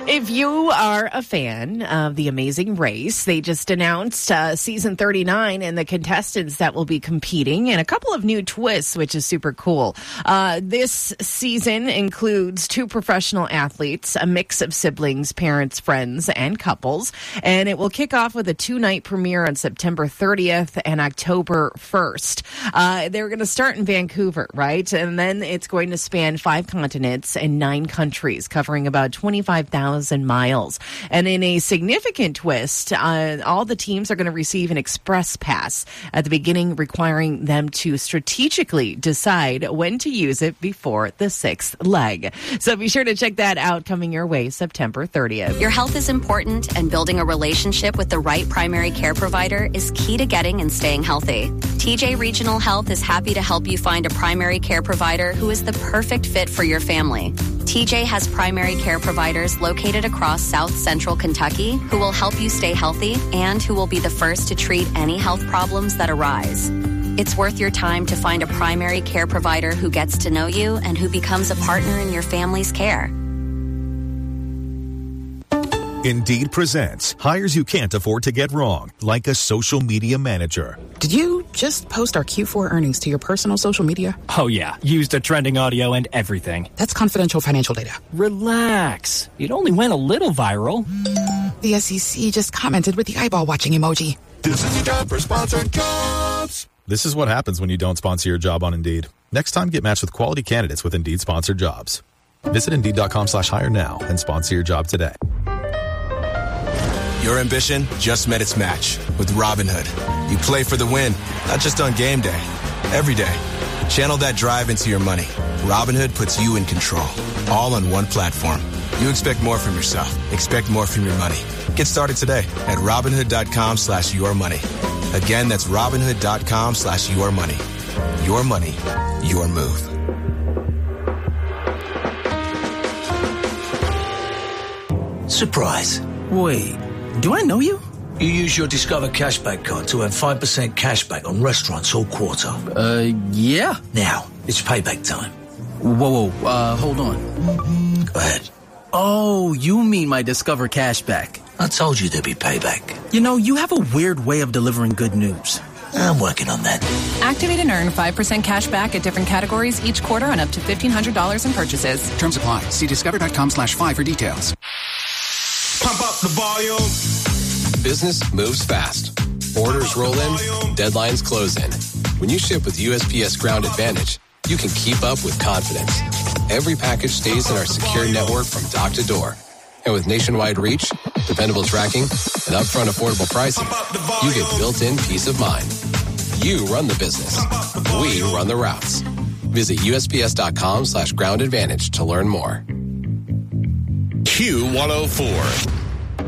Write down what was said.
If you are a fan of The Amazing Race, they just announced season 39 and the contestants that will be competing and a couple of new twists, which is super cool. This season includes 2 professional athletes, a mix of siblings, parents, friends, and couples. And it will kick off with a 2-night premiere on September 30th and October 1st. They're going to start in Vancouver, right? And then it's going to span 5 continents and 9 countries, covering about 25,000 miles. And in a significant twist, all the teams are going to receive an express pass at the beginning, requiring them to strategically decide when to use it before the 6th leg. So be sure to check that out, coming your way September 30th. Your health is important, and building a relationship with the right primary care provider is key to getting and staying healthy. TJ Regional Health is happy to help you find a primary care provider who is the perfect fit for your family. TJ has primary care providers located across South Central Kentucky who will help you stay healthy and who will be the first to treat any health problems that arise. It's worth your time to find a primary care provider who gets to know you and who becomes a partner in your family's care. Indeed presents hires you can't afford to get wrong, like a social media manager. Did you just post our Q4 earnings to your personal social media? Oh, yeah. Used the trending audio and everything. That's confidential financial data. Relax. It only went a little viral. The SEC just commented with the eyeball watching emoji. This is a job for sponsored jobs. This is what happens when you don't sponsor your job on Indeed. Next time, get matched with quality candidates with Indeed sponsored jobs. Visit Indeed.com/hire now and sponsor your job today. Your ambition just met its match with Robinhood. You play for the win, not just on game day, every day. Channel that drive into your money. Robinhood puts you in control, all on one platform. You expect more from yourself. Expect more from your money. Get started today at Robinhood.com/yourmoney. Again, that's Robinhood.com/yourmoney. Your money, your move. Surprise. Wait, do I know you? You use your Discover Cashback card to earn 5% cashback on restaurants all quarter. Yeah. Now, it's payback time. Whoa, hold on. Go ahead. Oh, you mean my Discover Cashback. I told you there'd be payback. You know, you have a weird way of delivering good news. I'm working on that. Activate and earn 5% cash back at different categories each quarter on up to $1,500 in purchases. Terms apply. See discover.com/5 for details. Pump up the volume. Business moves fast. Orders roll in, deadlines close in. When you ship with USPS Ground Advantage, you can keep up with confidence. Every package stays in our secure network from dock to door. And with nationwide reach, dependable tracking, and upfront affordable pricing, you get built-in peace of mind. You run the business. We run the routes. Visit USPS.com/ground advantage to learn more. Q104.